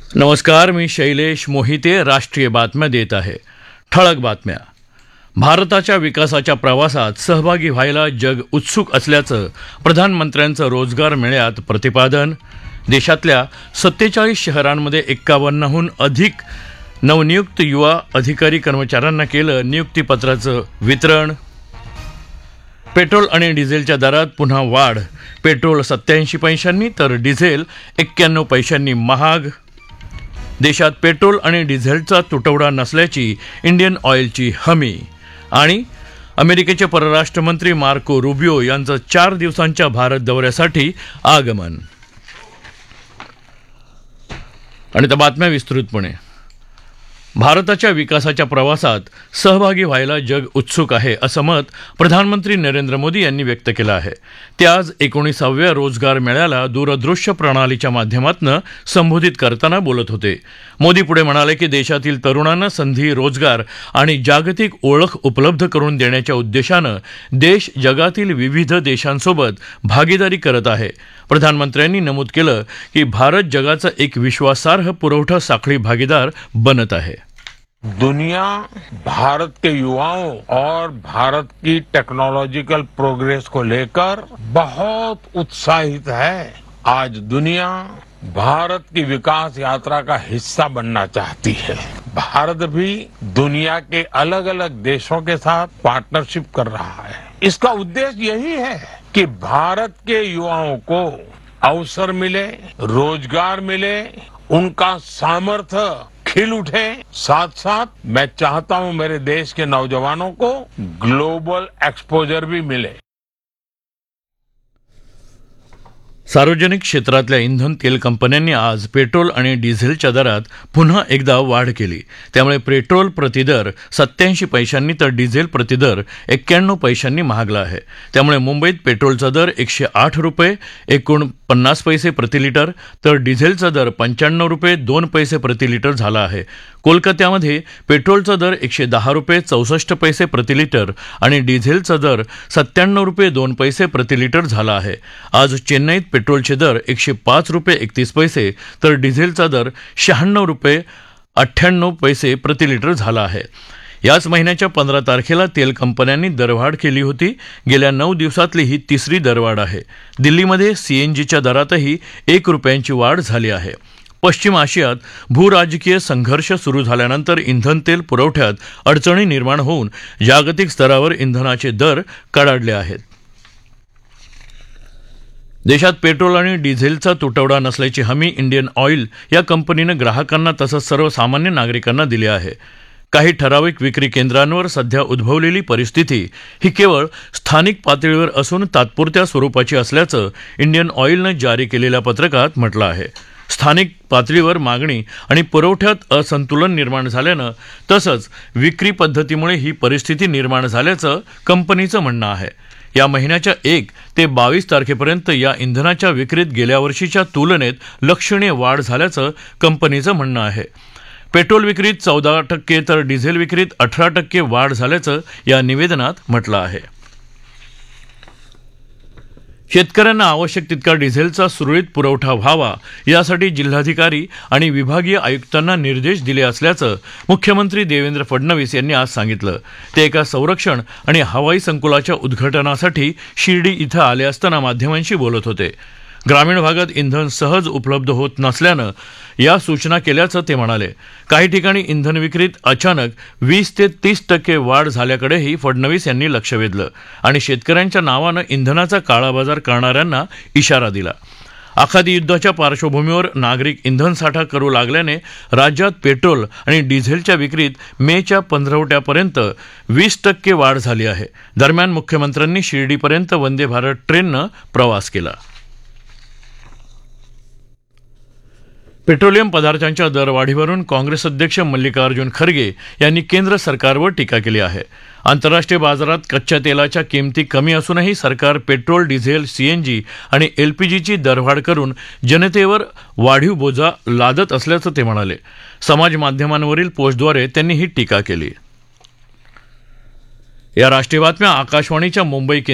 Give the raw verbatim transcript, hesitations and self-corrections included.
नमस्कार, मी शैलेश मोहिते. राष्ट्रीय बातम्या देत आहे. ठळक बातम्या. भारताच्या विकासाच्या प्रवासात सहभागी व्हायला जग उत्सुक असल्याचं प्रधानमंत्र्यांचं रोजगार मेळ्यात प्रतिपादन. देशातल्या सत्तेचाळीस शहरांमध्ये एक्कावन्नहून अधिक नवनियुक्त युवा अधिकारी कर्मचाऱ्यांना केलं नियुक्तीपत्राचं वितरण. पेट्रोल आणि डिझेलच्या दरात पुन्हा वाढ. पेट्रोल सत्याऐंशी पैशांनी तर डिझेल एक्क्याण्णव पैशांनी महाग. देशात पेट्रोल आणि डिझेलचा तुटवडा नसल्याची इंडियन ऑइलची हमी. आणि अमेरिकेचे परराष्ट्र मंत्री मार्को रुबियो यांचं चार दिवसांच्या भारत दौऱ्यासाठी आगमन. आणि त्या बातम्या विस्तृतपणे. भारताच्या विकासाच्या प्रवासात सहभागी व्हायला जग उत्सुक आहे असं मत प्रधानमंत्री नरेंद्र मोदी यांनी व्यक्त केलं आहे. ते आज एकोणीसाव्या रोजगार मेळ्याला दूरदृश्य प्रणालीच्या माध्यमातून संबोधित करताना बोलत होते. मोदी पुढे म्हणाले की देशातील तरुणांना संधी, रोजगार आणि जागतिक ओळख उपलब्ध करून देण्याच्या उद्देशानं देश जगातील विविध देशांसोबत भागीदारी करत आहे. प्रधानमंत्र्यांनी नमूद केलं की भारत जगाचा एक विश्वासार्ह पुरवठा साखळी भागीदार बनत आहे. दुनिया भारत के युवाओं और भारत की टेक्नोलॉजिकल प्रोग्रेस को लेकर बहुत उत्साहित है. आज दुनिया भारत की विकास यात्रा का हिस्सा बनना चाहती है. भारत भी दुनिया के अलग अलग देशों के साथ पार्टनरशिप कर रहा है. इसका उद्देश्य यही है कि भारत के युवाओं को अवसर मिले, रोजगार मिले, उनका सामर्थ्य खिल उठे. साथ साथ मैं चाहता हूं मेरे देश के नौजवानों को ग्लोबल एक्सपोजर भी मिले. सार्वजनिक क्षेत्रातल्या इंधन तेल कंपन्यांनी आज पेट्रोल आणि डिझेलच्या दरात पुन्हा एकदा वाढ केली. त्यामुळे पेट्रोल प्रतिदर सत्याऐंशी पैशांनी तर डिझेल प्रतिदर एक्क्याण्णव पैशांनी महागला आहे. त्यामुळे मुंबईत पेट्रोलचा दर एकशे आठ रुपये एकोणपन्नास पैसे प्रतिलिटर तर डिझेलचा दर पंच्याण्णव रुपये दोन पैसे प्रतिलिटर झाला आहे. कोलकात्यामध्ये पेट्रोलचा दर एकशे दहा रुपये चौसष्ट पैसे प्रतिलिटर आणि डिझेलचा दर सत्त्याण्णव रुपये दोन पैसे प्रतिलिटर झाला आहे. आज चेन्नईत पेट्रोलचे दर एकशे पाच रुपये एकतीस पैसे तर डिझेलचा दर शहाण्णव रुपये अठ्ठ्याण्णव पैसे प्रतिलिटर झाला आहे. याच महिन्याच्या पंधरा तारखेला तेल कंपन्यांनी दरवाढ केली होती. गेल्या नऊ दिवसातली ही तिसरी दरवाढ आहे. दिल्लीमध्ये सीएनजीच्या दरातही एक रुपयांची वाढ झाली आहे. पश्चिम आशियात भूराजकीय संघर्ष सुरू झाल्यानंतर इंधन तेल पुरवठ्यात अडचणी निर्माण होऊन जागतिक स्तरावर इंधनाचे दर कडाडले आहेत. देशात पेट्रोल आणि डिझेलचा तुटवडा नसल्याची हमी इंडियन ऑइल या कंपनीनं ग्राहकांना तसंच सर्वसामान्य नागरिकांना दिली आहे. काही ठराविक विक्री केंद्रांवर सध्या उद्भवलेली परिस्थिती ही केवळ स्थानिक पातळीवर असून तात्पुरत्या स्वरूपाची असल्याचं इंडियन ऑइलनं जारी केलेल्या पत्रकात म्हटलं आहे. स्थानिक पातळीवर मागणी आणि पुरवठ्यात असंतुलन निर्माण झाल्यानं तसंच विक्री पद्धतीमुळे ही परिस्थिती निर्माण झाल्याचं कंपनीचं म्हणणं आहे. या महिन्याच्या एक ते बावीस तारखेपर्यंत या इंधनाच्या विक्रीत गेल्या वर्षीच्या तुलनेत लक्षणीय वाढ झाल्याचं कंपनीचं म्हणणं आहे. पेट्रोल विक्रीत चौदा टक्के तर डिझेल विक्रीत अठरा टक्के वाढ झाल्याचं या निवेदनात म्हटलं आहे. शेतकऱ्यांना आवश्यक तितका डिझेलचा सुरळीत पुरवठा व्हावा यासाठी जिल्हाधिकारी आणि विभागीय आयुक्तांना निर्देश दिले असल्याचं मुख्यमंत्री देवेंद्र फडणवीस यांनी आज सांगितलं. ते एका संरक्षण आणि हवाई संकुलाच्या उद्घाटनासाठी शिर्डी इथं आले असताना माध्यमांशी बोलत होते. ग्रामीण भागात इंधन सहज उपलब्ध होत नसल्यानं या सूचना केल्याचं ते म्हणाले. काही ठिकाणी इंधन विक्रीत अचानक वीस ते तीस टक्के वाढ झाल्याकडेही फडणवीस यांनी लक्ष वेधलं आणि शेतकऱ्यांच्या नावानं इंधनाचा काळाबाजार करणाऱ्यांना इशारा दिला. आखाती युद्धाच्या पार्श्वभूमीवर नागरिक इंधन साठा करू लागल्याने राज्यात पेट्रोल आणि डिझेलच्या विक्रीत मेच्या पंधरवड्यापर्यंत वीस टक्के वाढ झाली आहे. दरम्यान मुख्यमंत्र्यांनी शिर्डीपर्यंत वंदे भारत ट्रेननं प्रवास केला. पेट्रोलियम पदार्थांच्या दरवाढीवरून काँग्रेस अध्यक्ष मल्लिकार्जुन खरगे यांनी केंद्र सरकारवर टीका केली आहे. आंतरराष्ट्रीय बाजारात कच्च्या तेलाच्या किमती कमी असूनही सरकार पेट्रोल, डिझेल, सीएनजी आणि एलपीजीची दरवाढ करून जनतेवर वाढीव बोजा लादत असल्याचं ते म्हणाले. समाज माध्यमांवरील पोस्टद्वारे त्यांनी ही टीका केली. या राष्ट्रीय बातम्या आकाशवाणीच्या मुंबई